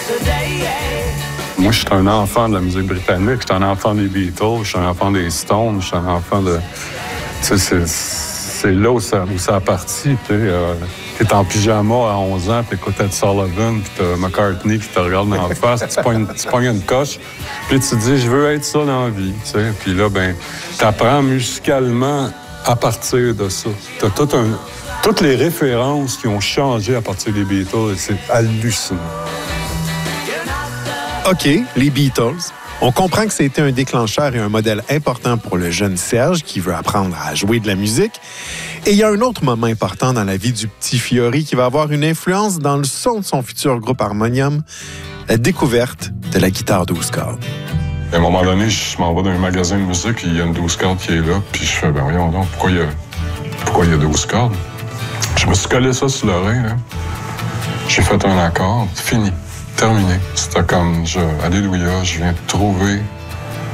Moi, je suis un enfant de la musique britannique, je suis un enfant des Beatles, je suis un enfant des Stones, je suis un enfant de... Tu sais, c'est là où ça a parti, tu sais. T'es en pyjama à 11 ans, t'écoutes Ed Sullivan, puis t'as McCartney qui te regarde dans la face, tu pognes une coche, puis tu te dis, je veux être ça dans la vie, tu sais. Puis là, ben, t'apprends musicalement à partir de ça. T'as toutes les références qui ont changé à partir des Beatles, c'est hallucinant. OK, les Beatles. On comprend que c'était un déclencheur et un modèle important pour le jeune Serge qui veut apprendre à jouer de la musique. Et il y a un autre moment important dans la vie du petit Fiori qui va avoir une influence dans le son de son futur groupe Harmonium, la découverte de la guitare 12 cordes. À un moment donné, je m'en vais dans un magasin de musique et il y a une 12 cordes qui est là. Puis je fais, ben voyons donc, pourquoi il y a 12 cordes? Je me suis collé ça sur l'oreille, là. J'ai fait un accord, fini. Terminé. C'était comme, alléluia, je viens de trouver